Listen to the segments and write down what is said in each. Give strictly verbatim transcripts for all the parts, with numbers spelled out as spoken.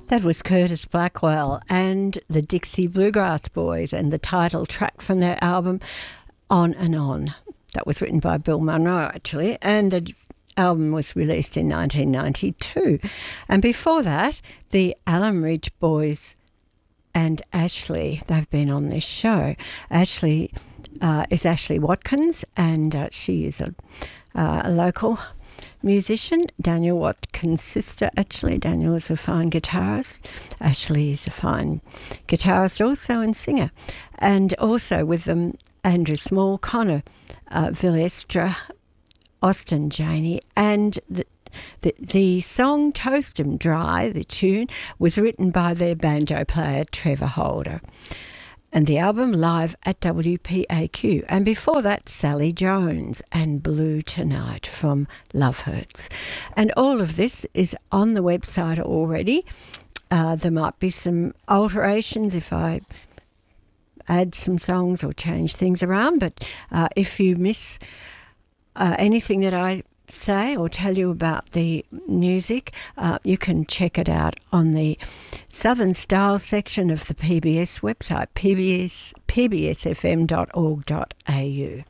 That was Curtis Blackwell and the Dixie Bluegrass Boys, and the title track from their album On and On. That was written by Bill Monroe, actually, and the album was released in nineteen ninety-two. And before that, the Alum Ridge Boys and Ashley, they've been on this show. Ashley uh, is Ashley Watkins, and uh, she is a, uh, a local musician. Daniel Watkins' sister, actually. Daniel is a fine guitarist. Ashley is a fine guitarist also and singer. And also with them, Andrew Small, Connor uh, Villestra, Austin Janey, and the, the the song Toast 'em Dry, the tune, was written by their banjo player Trevor Holder. And the album Live at W P A Q. And before that, Sally Jones and Blue Tonight from Love Hurts. And all of this is on the website already. Uh, there might be some alterations if I add some songs or change things around, but uh, if you miss uh, anything that I say or tell you about the music, uh, you can check it out on the Southern Style section of the P B S website, p b s p b s f m dot org dot a u.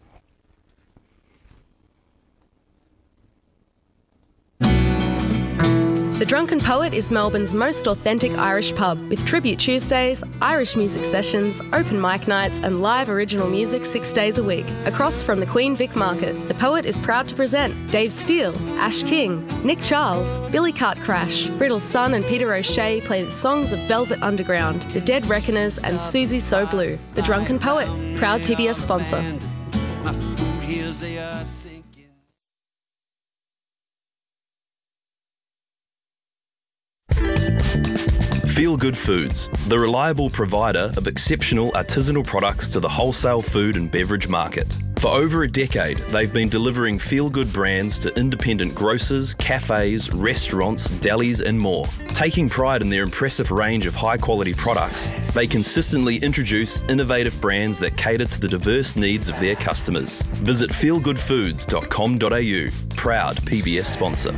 The Drunken Poet is Melbourne's most authentic Irish pub, with Tribute Tuesdays, Irish music sessions, open mic nights and live original music six days a week. Across from the Queen Vic Market, The Poet is proud to present Dave Steele, Ash King, Nick Charles, Billy Cart Crash, Brittle's son and Peter O'Shea play the songs of Velvet Underground, The Dead Reckoners and Susie So Blue. The Drunken Poet, proud P B S sponsor. Feel Good Foods, the reliable provider of exceptional artisanal products to the wholesale food and beverage market. For over a decade, they've been delivering feel-good brands to independent grocers, cafes, restaurants, delis and more. Taking pride in their impressive range of high-quality products, they consistently introduce innovative brands that cater to the diverse needs of their customers. Visit feel good foods dot com dot a u, proud P B S sponsor.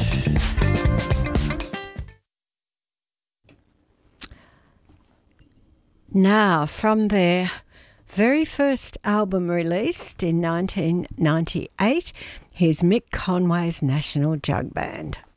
Now, from their very first album released in nineteen ninety-eight, here's Mick Conway's National Jug Band.